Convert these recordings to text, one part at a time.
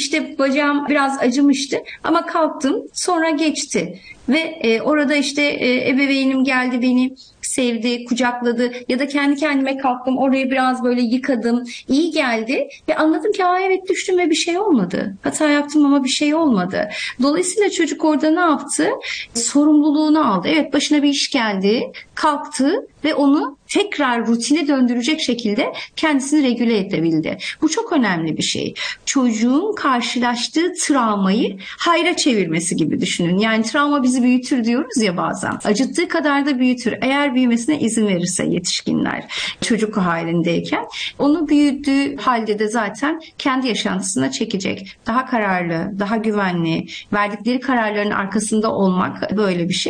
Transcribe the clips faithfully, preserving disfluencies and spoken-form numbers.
işte bacağım biraz acımıştı ama kalktım, sonra geçti. Ve e, orada işte e, ebeveynim geldi, beni sevdi, kucakladı ya da kendi kendime kalktım, orayı biraz böyle yıkadım, iyi geldi ve anladım ki aa evet düştüm ve bir şey olmadı. Hata yaptım ama bir şey olmadı. Dolayısıyla çocuk orada ne yaptı? Sorumluluğunu aldı. Evet, başına bir iş geldi, kalktı ve onu tekrar rutine döndürecek şekilde kendisini regüle edebildi. Bu çok önemli bir şey. Çocuğun karşılaştığı travmayı hayra çevirmesi gibi düşünün. Yani travma bizi büyütür diyoruz ya bazen. Acıttığı kadar da büyütür. Eğer büyümesine izin verirse yetişkinler çocuk halindeyken, onu büyüdüğü halde de zaten kendi yaşantısına çekecek. Daha kararlı, daha güvenli, verdikleri kararların arkasında olmak böyle bir şey.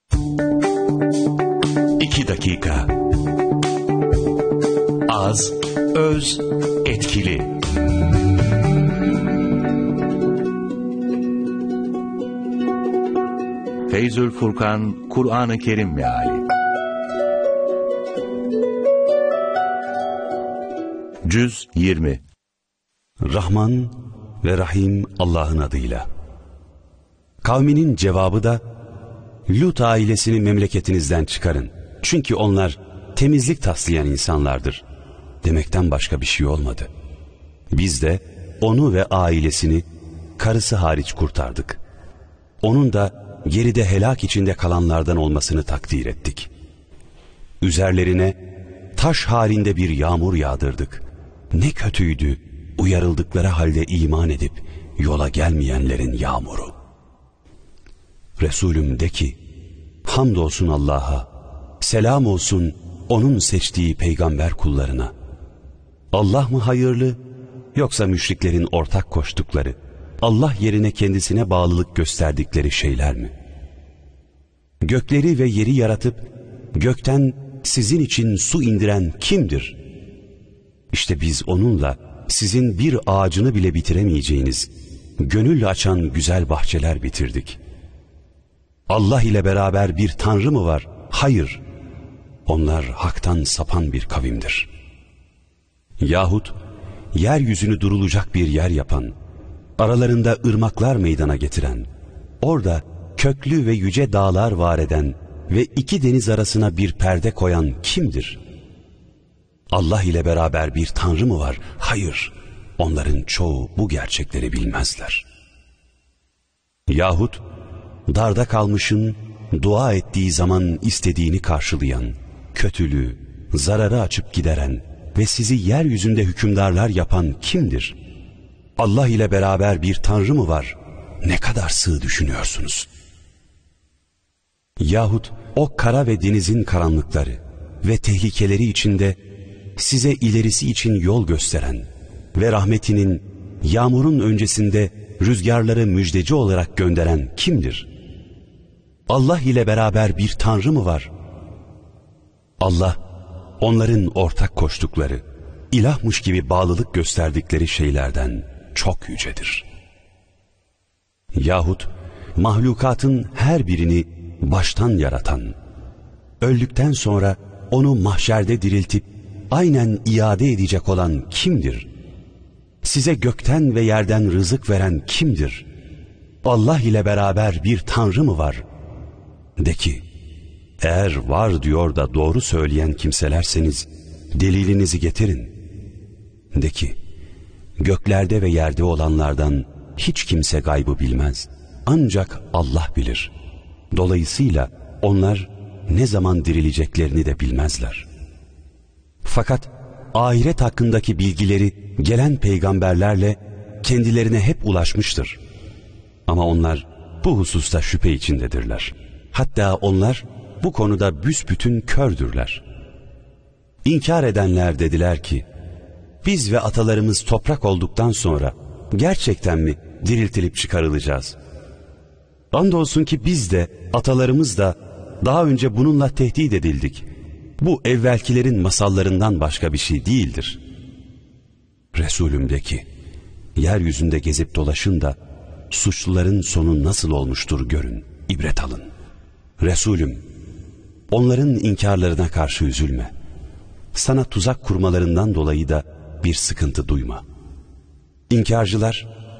İki dakika. Az, öz, etkili. Feyzül Furkan, Kur'an-ı Kerim Meali. Cüz yirmi. Rahman ve Rahim Allah'ın adıyla. Kavminin cevabı da, Lut ailesini memleketinizden çıkarın. Çünkü onlar temizlik taslayan insanlardır demekten başka bir şey olmadı. Biz de onu ve ailesini karısı hariç kurtardık. Onun da geride helak içinde kalanlardan olmasını takdir ettik. Üzerlerine taş halinde bir yağmur yağdırdık. Ne kötüydü uyarıldıkları halde iman edip yola gelmeyenlerin yağmuru. Resulüm de ki, hamdolsun Allah'a, selam olsun onun seçtiği peygamber kullarına. Allah mı hayırlı, yoksa müşriklerin ortak koştukları, Allah yerine kendisine bağlılık gösterdikleri şeyler mi? Gökleri ve yeri yaratıp gökten sizin için su indiren kimdir? İşte biz onunla sizin bir ağacını bile bitiremeyeceğiniz, gönül açan güzel bahçeler bitirdik. Allah ile beraber bir tanrı mı var? Hayır. Onlar haktan sapan bir kavimdir. Yahut yeryüzünü durulacak bir yer yapan, aralarında ırmaklar meydana getiren, orada köklü ve yüce dağlar var eden ve iki deniz arasına bir perde koyan kimdir? Allah ile beraber bir tanrı mı var? Hayır. Onların çoğu bu gerçekleri bilmezler. Yahut darda kalmışın dua ettiği zaman istediğini karşılayan, kötülüğü, zararı açıp gideren ve sizi yeryüzünde hükümdarlar yapan kimdir? Allah ile beraber bir tanrı mı var? Ne kadar sığ düşünüyorsunuz? Yahut o kara ve denizin karanlıkları ve tehlikeleri içinde size ilerisi için yol gösteren ve rahmetinin yağmurun öncesinde rüzgarları müjdeci olarak gönderen kimdir? Allah ile beraber bir tanrı mı var? Allah, onların ortak koştukları, ilahmış gibi bağlılık gösterdikleri şeylerden çok yücedir. Yahut mahlukatın her birini baştan yaratan, öldükten sonra onu mahşerde diriltip aynen iade edecek olan kimdir? Size gökten ve yerden rızık veren kimdir? Allah ile beraber bir tanrı mı var? De ki, eğer var diyor da doğru söyleyen kimselerseniz delilinizi getirin. De ki, göklerde ve yerde olanlardan hiç kimse gaybı bilmez. Ancak Allah bilir. Dolayısıyla onlar ne zaman dirileceklerini de bilmezler. Fakat ahiret hakkındaki bilgileri gelen peygamberlerle kendilerine hep ulaşmıştır. Ama onlar bu hususta şüphe içindedirler. Hatta onlar bu konuda büsbütün kördürler. İnkar edenler dediler ki, biz ve atalarımız toprak olduktan sonra gerçekten mi diriltilip çıkarılacağız? Andolsun ki biz de atalarımız da daha önce bununla tehdit edildik. Bu evvelkilerin masallarından başka bir şey değildir. Resulüm de ki, yeryüzünde gezip dolaşın da suçluların sonu nasıl olmuştur görün, ibret alın. Resulüm, onların inkarlarına karşı üzülme. Sana tuzak kurmalarından dolayı da bir sıkıntı duyma. İnkarcılar